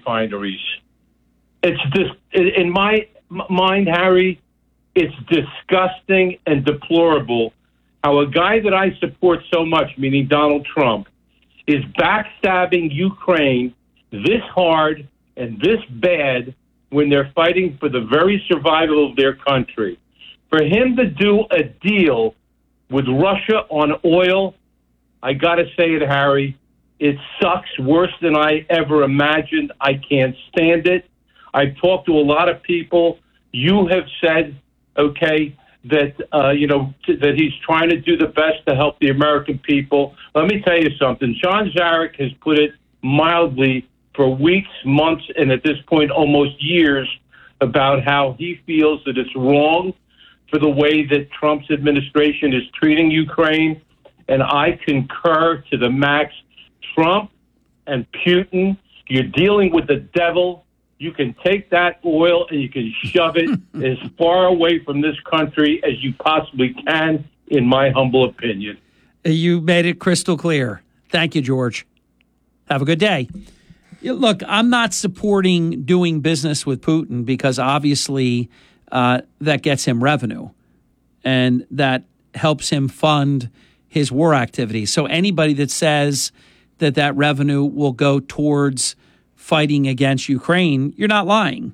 refineries. It's just, in my mind, Harry, it's disgusting and deplorable how a guy that I support so much, meaning Donald Trump, is backstabbing Ukraine this hard and this bad when they're fighting for the very survival of their country. For him to do a deal with Russia on oil, I got to say it, Harry, it sucks worse than I ever imagined. I can't stand it. I've talked to a lot of people. You have said, okay, that, that he's trying to do the best to help the American people. Let me tell you something. John Zarek has put it mildly for weeks, months, and at this point almost years about how he feels that it's wrong for the way that Trump's administration is treating Ukraine. And I concur to the max. Trump and Putin, you're dealing with the devil. You can take that oil and you can shove it as far away from this country as you possibly can, in my humble opinion. You made it crystal clear. Thank you, George. Have a good day. Look, I'm not supporting doing business with Putin because obviously that gets him revenue and that helps him fund his war activities. So anybody that says that revenue will go towards fighting against Ukraine, you're not lying.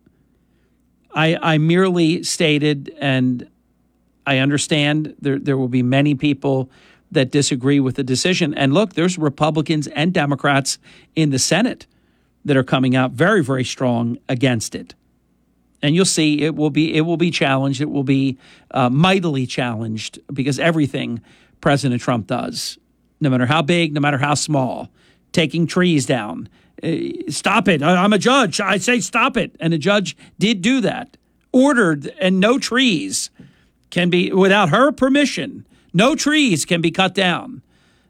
I merely stated, and I understand there will be many people that disagree with the decision. And look, there's Republicans and Democrats in the Senate that are coming out very, very strong against it. And you'll see it will be challenged. It will be mightily challenged because everything President Trump does, no matter how big, no matter how small, taking trees down. Stop it. I'm a judge. I say stop it. And the judge did do that. Ordered, and no trees can be, without her permission, no trees can be cut down.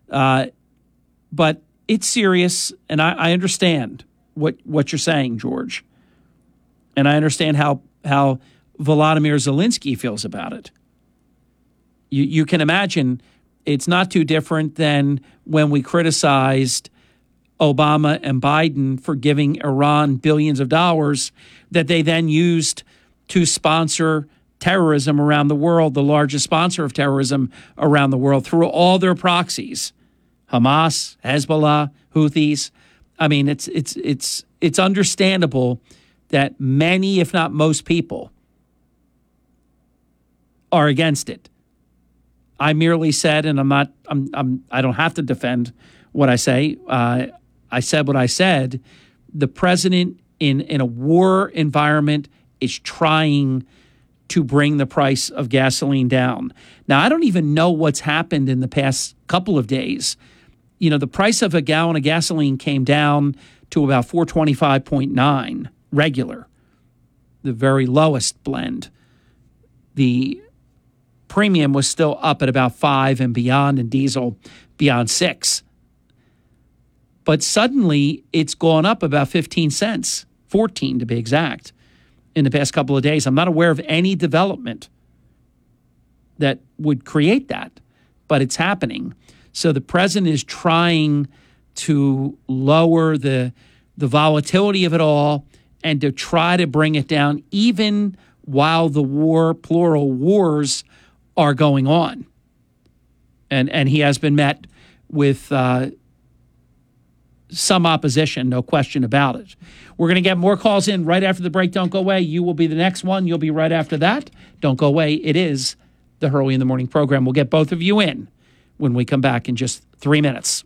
But it's serious, and I understand what you're saying, George. And I understand how Volodymyr Zelensky feels about it. You can imagine it's not too different than when we criticized Obama and Biden for giving Iran billions of dollars that they then used to sponsor terrorism around the world, the largest sponsor of terrorism around the world, through all their proxies, Hamas, Hezbollah, Houthis. I mean, it's understandable that many, if not most people, are against it. I merely said, and I don't have to defend what I say. I said what I said. The president in a war environment is trying to bring the price of gasoline down. Now, I don't even know what's happened in the past couple of days. You know, the price of a gallon of gasoline came down to about $4.25.9 regular, the very lowest blend. The premium was still up at about 5 and beyond, and diesel beyond 6. But suddenly it's gone up about 15 cents, 14 to be exact, in the past couple of days. I'm not aware of any development that would create that, but it's happening. So the president is trying to lower the volatility of it all and to try to bring it down even while the war, plural wars, are going on. And he has been met with some opposition, no question about it. We're going to get more calls in right after the break. Don't go away. You will be the next one. You'll be right after that. Don't go away. It is the Hurley in the Morning program. We'll get both of you in when we come back in just 3 minutes.